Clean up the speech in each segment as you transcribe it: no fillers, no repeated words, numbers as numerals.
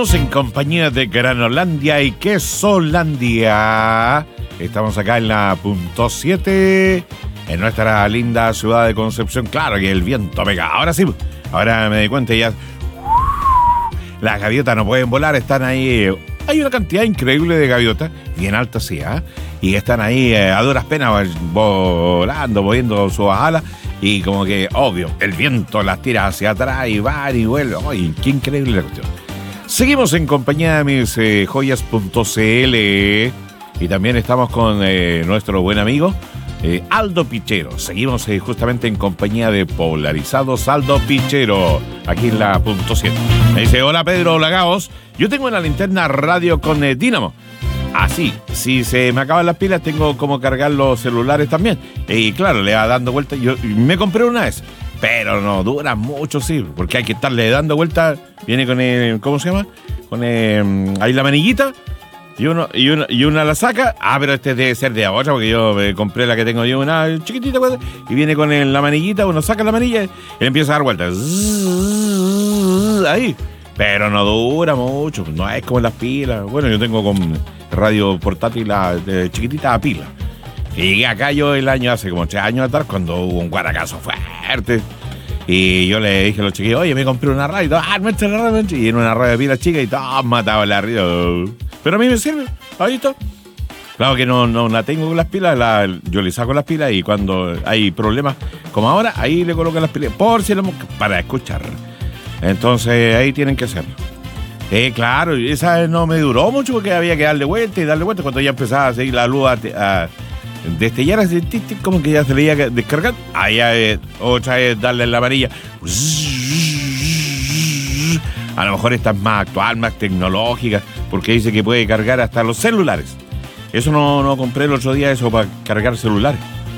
Seguimos en compañía de Granolandia y Quesolandia. Estamos acá en la punto 7, en nuestra linda ciudad de Concepción. Claro que el viento pega. Ahora sí, ahora me di cuenta ya. Las gaviotas no pueden volar, están ahí. Hay una cantidad increíble de gaviotas, bien altas sí, ¿eh? Y están ahí a duras penas volando, moviendo sus alas. Y como que, obvio, el viento las tira hacia atrás y van y vuelven. ¡Ay, qué increíble la cuestión! Seguimos en compañía de mis joyas.cl y también estamos con nuestro buen amigo Aldo Pichero. Seguimos justamente en compañía de Polarizados Aldo Pichero, aquí en la punto 7. Me dice, hola Pedro, hola Gaos. Yo tengo una linterna radio con dínamo. Así, si se me acaban las pilas, tengo como cargar los celulares también. Y claro, le va dando vueltas. Yo me compré una vez, pero no dura mucho, sí, porque hay que estarle dando vueltas. Viene con el, ¿cómo se llama? Con ahí la manillita. Y una la saca. Ah, pero este debe ser de otra, porque yo compré la que tengo yo, una chiquitita. Y viene con la manillita, uno saca la manilla y le empieza a dar vueltas. Ahí. Pero no dura mucho, no es como las pilas. Bueno, yo tengo con radio portátil chiquitita a pila. Y llegué acá yo el año, hace como 3 años atrás, cuando hubo un guaracazo fuerte. Y yo le dije a los chiquillos, oye, me compré una radio. Muestra la radio. Y en una radio de pila chica y todos mataban la radio. Pero a mí me sirve, ahí está. Claro que no la tengo con las pilas, yo le saco las pilas y cuando hay problemas, como ahora, ahí le coloco las pilas. Por si para escuchar. Entonces ahí tienen que hacerlo. Claro, esa no me duró mucho porque había que darle vuelta y darle vuelta. Cuando ya empezaba a seguir la luz a destellar, así, como que ya se le iba a descargar. Ahí otra vez darle en la amarilla. A lo mejor esta es más actual, más tecnológica, porque dice que puede cargar hasta los celulares. Eso no compré el otro día, eso para cargar celulares.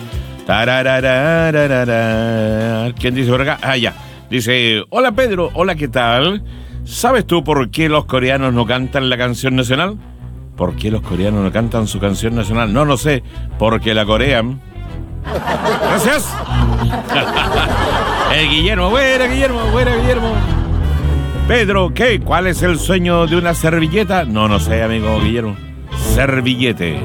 ¿Quién dice por acá? Ah, ya. Dice, hola Pedro, hola, ¿qué tal? ¿Sabes tú por qué los coreanos no cantan la canción nacional? ¿Por qué los coreanos no cantan su canción nacional? No lo sé, porque la corean. Gracias. Guillermo, buena Guillermo. Pedro, ¿qué? ¿Cuál es el sueño de una servilleta? No sé, amigo Guillermo. Servillete.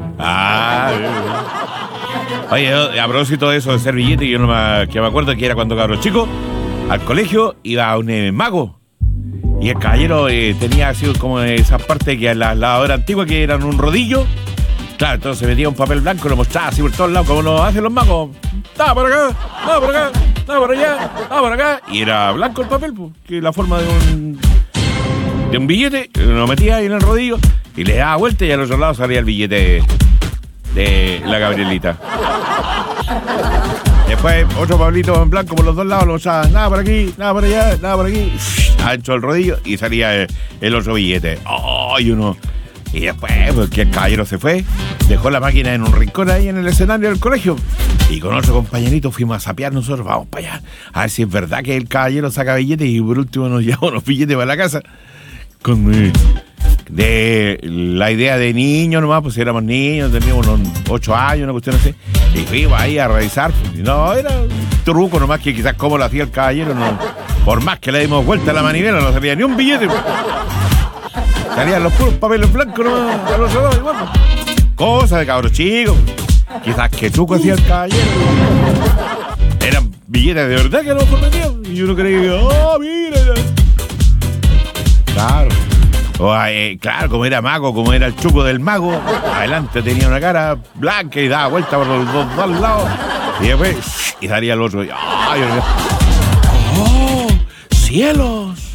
Oye, a propósito de eso de servillete, yo que me acuerdo que era cuando cabro chico, al colegio iba un mago. Y el caballero tenía así como esas partes que la lavadora antigua que eran un rodillo. Claro, entonces metía un papel blanco y lo mostraba así por todos lados, como lo hacen los magos. Estaba por acá, estaba por acá, estaba por allá, estaba por acá. Y era blanco el papel, que la forma de un billete. Lo metía ahí en el rodillo y le daba vuelta y al otro lado salía el billete de la Gabrielita. Después otro pablito en blanco por los dos lados, lo usaba nada por aquí, nada por allá, nada por aquí. Ancho el rodillo y salía el otro billete. Y después, porque el caballero se fue, dejó la máquina en un rincón ahí en el escenario del colegio. Y con otro compañerito fuimos a sapear nosotros, vamos para allá, a ver si es verdad que el caballero saca billetes y por último nos lleva unos billetes para la casa. De la idea de niños nomás, pues éramos niños, teníamos unos 8 años, una cuestión así. Y fuimos ahí a revisar. No, era un truco nomás que quizás como lo hacía el caballero, no. Por más que le dimos vuelta a la manivela, no salía ni un billete. Salían los puros papeles blancos nomás a los dos igual. Cosa de cabros chicos. Quizás que truco hacía el caballero. Eran billetes de verdad que a lo mejor metían. Y uno creía que, mira. Claro. Claro, como era mago, como era el chuco del mago, adelante tenía una cara blanca y daba vuelta por los dos lados. Y después, y salía el otro. ¡Ay, ¡oh, cielos!